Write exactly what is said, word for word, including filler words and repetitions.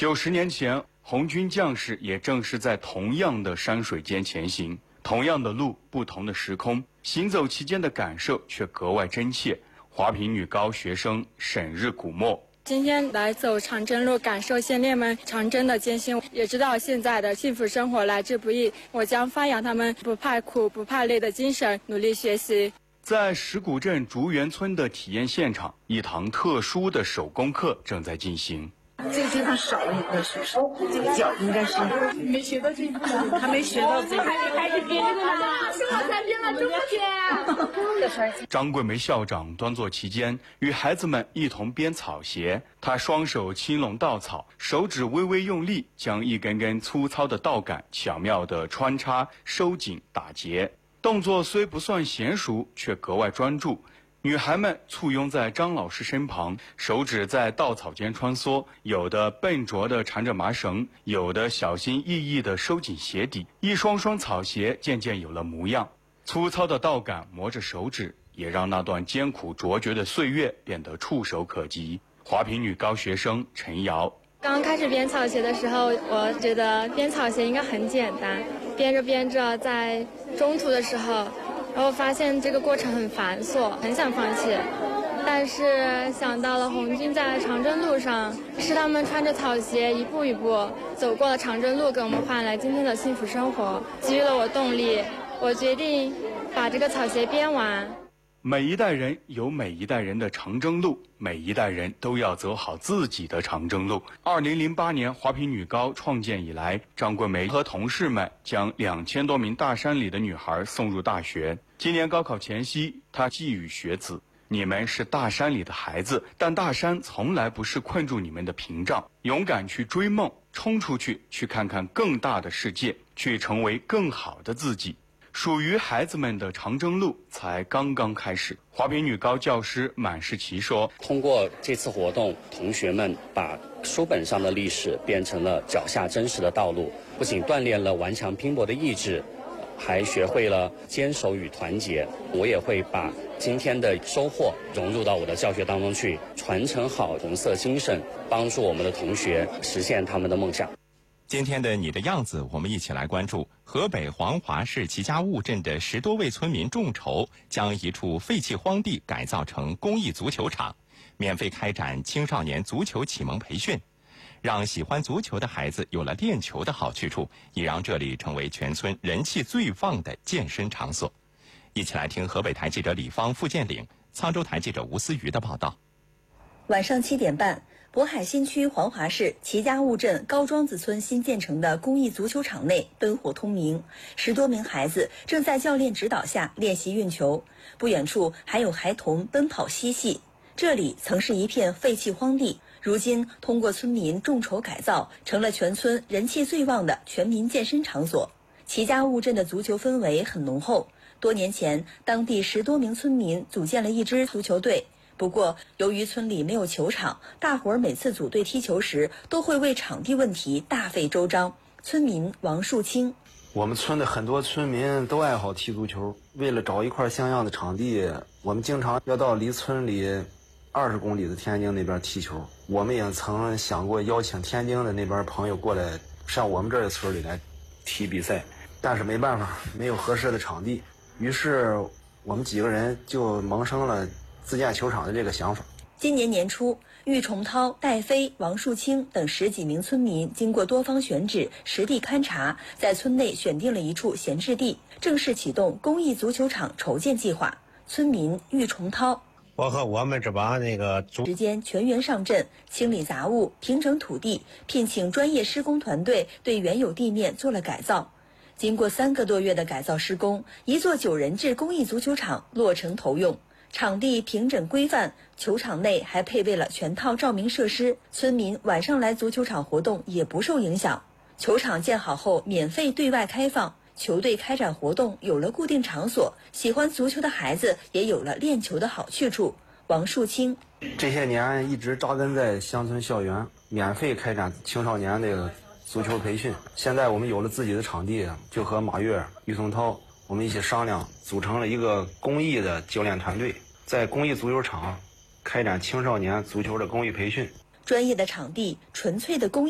九十年前，红军将士也正是在同样的山水间前行，同样的路，不同的时空，行走其间的感受却格外真切。华坪女高学生沈日古墨。 今天来走长征路，感受先烈们长征的艰辛，也知道现在的幸福生活来之不易。我将发扬他们不怕苦、不怕累的精神，努力学习。 在石鼓镇竹园村的体验现场，一堂特殊的手工课正在进行。 这个地方少了一个是这个脚应该是没学到这个， 还没学到这个， 还是编这个呢，是我才编了这么编。 张桂梅校长端坐其间，与孩子们一同编草鞋。她双手轻拢稻草，手指微微用力，将一根根粗糙的稻杆巧妙地穿插、收紧、打结。动作虽不算娴熟，却格外专注。女孩们簇拥在张老师身旁，手指在稻草间穿梭，有的笨拙地缠着麻绳，有的小心翼翼地收紧鞋底，一双双草鞋渐渐有了模样。粗糙的稻杆磨着手指，也让那段艰苦卓绝的岁月变得触手可及。华坪女高学生陈瑶。 刚开始编草鞋的时候，我觉得编草鞋应该很简单，编着编着，在中途的时候，然后发现这个过程很繁琐，很想放弃。但是想到了红军在长征路上，是他们穿着草鞋一步一步走过了长征路，给我们换来今天的幸福生活，给予了我动力。我决定把这个草鞋编完。 每一代人有每一代人的长征路，每一代人都要走好自己的长征路。二零零八年华坪女高创建以来，张桂梅和同事们将两千多名大山里的女孩送入大学。今年高考前夕，她寄语学子：你们是大山里的孩子，但大山从来不是困住你们的屏障。勇敢去追梦，冲出去，去看看更大的世界，去成为更好的自己。属于孩子们的长征路才刚刚开始。华坪女高教师满世奇说： 通过这次活动，同学们把书本上的历史变成了脚下真实的道路，不仅锻炼了顽强拼搏的意志，还学会了坚守与团结。我也会把今天的收获融入到我的教学当中去，传承好红色精神，帮助我们的同学实现他们的梦想。 今天的你的样子，我们一起来关注河北黄华市齐家坞镇的十多位村民众筹，将一处废弃荒地改造成公益足球场，免费开展青少年足球启蒙培训，让喜欢足球的孩子有了练球的好去处，也让这里成为全村人气最旺的健身场所。一起来听河北台记者李芳、付建岭、沧州台记者吴思瑜的报道。 晚上七点半，渤海新区黄华市齐家坞镇高庄子村新建成的公益足球场内灯火通明，十多名孩子正在教练指导下练习运球，不远处还有孩童奔跑嬉戏。这里曾是一片废弃荒地，如今通过村民众筹改造，成了全村人气最旺的全民健身场所。齐家坞镇的足球氛围很浓厚，多年前当地十多名村民组建了一支足球队。不过，由于村里没有球场，大伙儿每次组队踢球时都会为场地问题大费周章。村民王树清： 我们村的很多村民都爱好踢足球，为了找一块像样的场地，我们经常要到离村里二十公里的天津那边踢球。我们也曾想过邀请天津的那边朋友过来上我们这个村里来踢比赛，但是没办法，没有合适的场地。于是我们几个人就萌生了自建球场的这个想法。 今年年初，郁崇涛、戴飞、王树清等十几名村民经过多方选址、实地勘察，在村内选定了一处闲置地，正式启动公益足球场筹建计划。村民郁崇涛： 我和我们这帮那个足时间全员上阵，清理杂物，平整土地，聘请专业施工团队对原有地面做了改造。经过三个多月的改造施工，一座九人制公益足球场落成投用。场地平整规范，球场内还配备了全套照明设施，村民晚上来足球场活动也不受影响。球场建好后免费对外开放，球队开展活动有了固定场所，喜欢足球的孩子也有了练球的好去处。王树清： 这些年一直扎根在乡村校园，免费开展青少年的足球培训。现在我们有了自己的场地，就和马跃、郁崇涛我们一起商量，组成了一个公益的教练团队，在公益足球场开展青少年足球的公益培训。 专业的场地，纯粹的公益